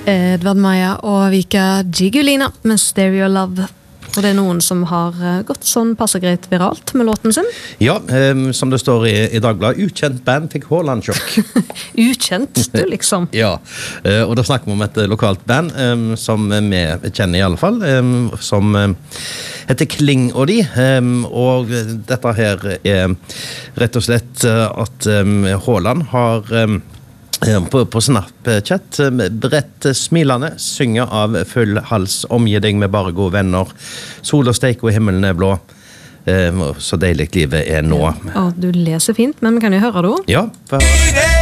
Edvard Maja og Vika Gigulina med Stereo Love. Og det noen som har gått sånn passegreit viralt med låten sin. Ja, som det står i Dagbladet, ukjent band fikk Haaland-sjokk. Ukjent, du liksom. Ja, og da snakker vi om et lokalt band som vi kjenner i alle fall, som heter Kling og de, og dette her rett og slett at Haaland har på Snapchat bredt smilende, synger av full hals, omgir deg med bare gode venner, sol og steik og himmelen blå, så deilig livet nå. Du leser fint, men vi kan jo høre det også. Ja,